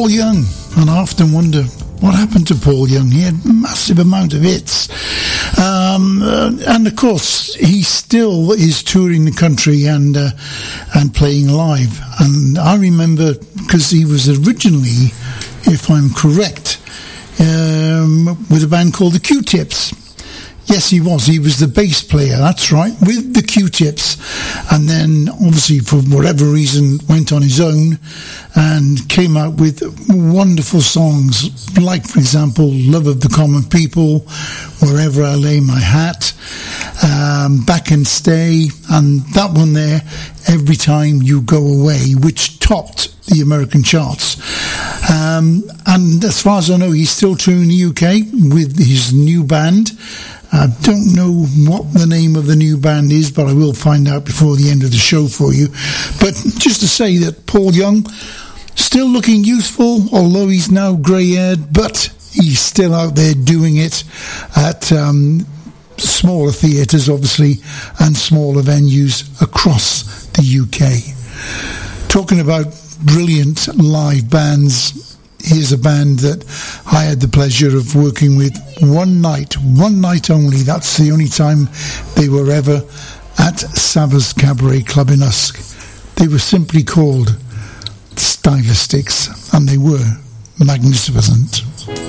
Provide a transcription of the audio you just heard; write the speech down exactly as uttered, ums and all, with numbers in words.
Paul Young, and I often wonder what happened to Paul Young. He had a massive amount of hits. Um, uh, and of course, he still is touring the country and uh, and playing live. And I remember, because he was originally, if I'm correct, um, with a band called the Q-Tips. Yes, he was. He was the bass player, that's right, with the Q-Tips. And then, obviously, for whatever reason, went on his own and came out with wonderful songs, like, for example, Love of the Common People, Wherever I Lay My Hat, um, Back and Stay, and that one there, Every Time You Go Away, which topped the American charts. Um, and as far as I know, he's still touring the U K with his new band. I don't know what the name of the new band is, but I will find out before the end of the show for you. But just to say that Paul Young, still looking youthful, although he's now grey-haired, but he's still out there doing it at um, smaller theatres, obviously, and smaller venues across the U K. Talking about brilliant live bands, here's a band that I had the pleasure of working with one night, one night only. That's the only time they were ever at Savas Cabaret Club in Usk. They were simply called Stylistics, and they were magnificent.